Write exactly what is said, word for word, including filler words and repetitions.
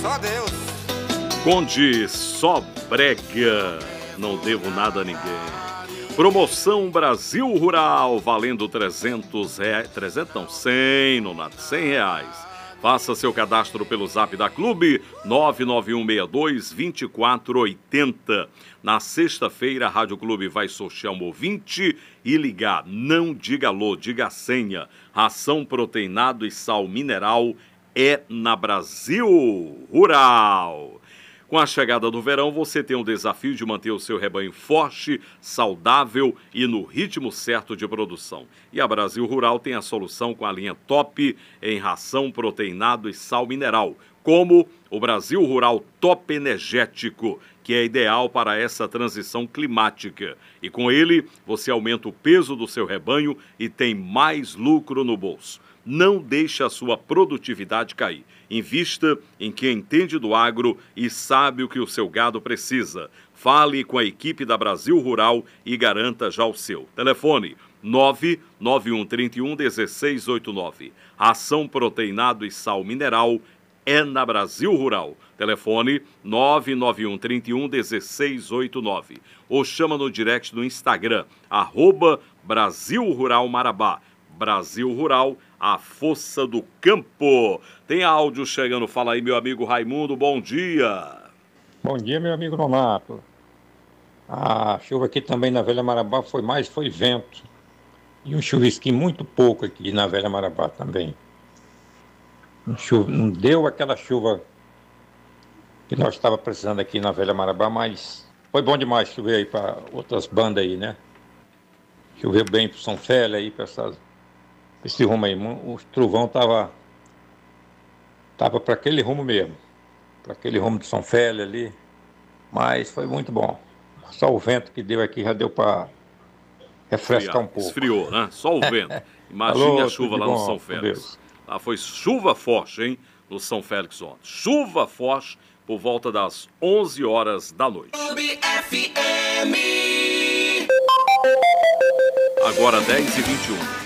só Deus. Conde só brega, não devo nada a ninguém. Promoção Brasil Rural, valendo trezentos reais, trezentos não, cem, não nada, cem reais. Faça seu cadastro pelo zap da Clube, nove nove um seis dois, dois quatro oito zero. Na sexta-feira, a Rádio Clube vai sortear um ouvinte e ligar. Não diga alô, diga a senha. Ração proteinado e sal mineral é na Brasil Rural. Com a chegada do verão, você tem o desafio de manter o seu rebanho forte, saudável e no ritmo certo de produção. E a Brasil Rural tem a solução com a linha top em ração, proteinado e sal mineral, como o Brasil Rural Top Energético, que é ideal para essa transição climática. E com ele, você aumenta o peso do seu rebanho e tem mais lucro no bolso. Não deixe a sua produtividade cair. Invista em quem entende do agro e sabe o que o seu gado precisa. Fale com a equipe da Brasil Rural e garanta já o seu. Telefone nove nove um três um um seis oito nove. Ração proteinado e sal mineral é na Brasil Rural. Telefone nove nove um três um um seis oito nove. Ou chama no direct no Instagram, arroba Brasil Rural Marabá. Brasil Rural, a força do campo. Tem áudio chegando, fala aí, meu amigo Raimundo, bom dia. Bom dia, meu amigo Nonato. A chuva aqui também na Velha Marabá foi mais, foi vento. E um chuvisquinho muito pouco aqui na Velha Marabá também. Não, chuva, não deu aquela chuva que nós estávamos precisando aqui na Velha Marabá, mas foi bom demais chover aí para outras bandas aí, né? Choveu bem para São Félix aí, para essas... esse rumo aí, o trovão tava, tava para aquele rumo mesmo, para aquele rumo de São Félix ali, mas foi muito bom. Só o vento que deu aqui já deu para refrescar um pouco. Esfriou, né? Só o vento. Imagine Alô, a chuva lá bom, no São Félix. Lá foi chuva forte, hein? No São Félix ontem. Chuva forte por volta das onze horas da noite. Clube F M. Agora dez e vinte e um.